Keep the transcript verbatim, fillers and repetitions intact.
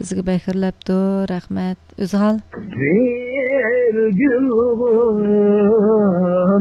Bizga bexirlabdi, rahmat. O'zi hal? Bir gül var